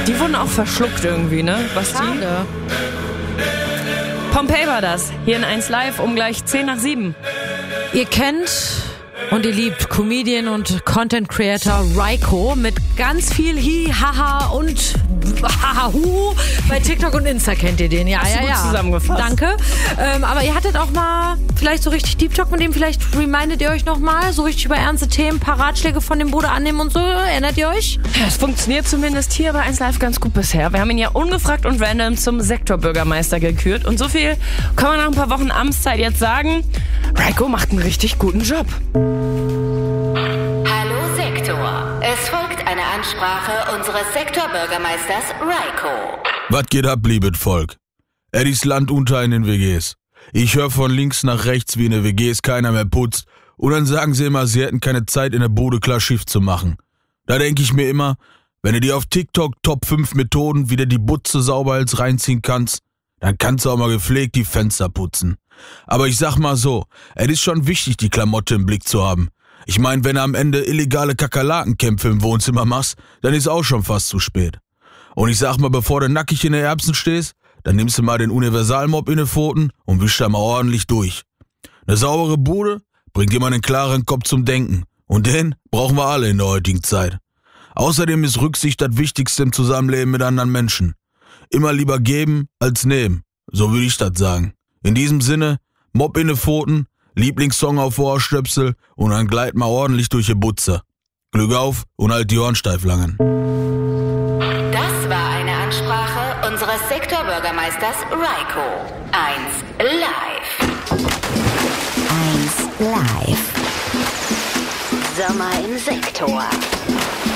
Die wurden auch verschluckt irgendwie, ne? Was die? Pompeii war das. Hier in 1 Live um gleich 10:10. Ihr kennt und ihr liebt Comedian und Content Creator Raiko mit ganz viel Hi, Haha und Haha-Hu. Bei TikTok und Insta kennt ihr den. Ja, Hast du gut zusammengefasst. Danke. Aber ihr hattet auch mal vielleicht so richtig Deep Talk mit dem. Vielleicht remindet ihr euch nochmal so richtig über ernste Themen, paar Ratschläge von dem Bruder annehmen und so. Erinnert ihr euch? Ja, es funktioniert zumindest hier bei 1 Live ganz gut bisher. Wir haben ihn ja ungefragt und random zum Sektorbürgermeister gekürt. Und so viel kann man nach ein paar Wochen Amtszeit jetzt sagen. Raiko macht einen richtig guten Job. Hallo Sektor. Es folgt eine Ansprache unseres Sektorbürgermeisters Raiko. Was geht ab, liebes Volk? Eddies Land unter in den WGs. Ich höre von links nach rechts, wie in den WGs keiner mehr putzt. Und dann sagen sie immer, sie hätten keine Zeit, in der Bude klar Schiff zu machen. Da denke ich mir immer, wenn du dir auf TikTok Top 5 Methoden, wie du die Butze sauber als reinziehen kannst, dann kannst du auch mal gepflegt die Fenster putzen. Aber ich sag mal so, es ist schon wichtig, die Klamotte im Blick zu haben. Ich meine, wenn du am Ende illegale Kakerlakenkämpfe im Wohnzimmer machst, dann ist auch schon fast zu spät. Und ich sag mal, bevor du nackig in den Erbsen stehst, dann nimmst du mal den Universalmop in die Pfoten und wischst da mal ordentlich durch. Eine saubere Bude bringt immer einen klaren Kopf zum Denken. Und den brauchen wir alle in der heutigen Zeit. Außerdem ist Rücksicht das Wichtigste im Zusammenleben mit anderen Menschen. Immer lieber geben als nehmen. So würde ich das sagen. In diesem Sinne, Mob in die Pfoten, Lieblingssong auf Ohrstöpsel und dann gleit mal ordentlich durch die Butze. Glück auf und halt die Ohren steif langen. Das war eine Ansprache unseres Sektorbürgermeisters Raiko. 1 Live. 1 Live. Sommer im Sektor.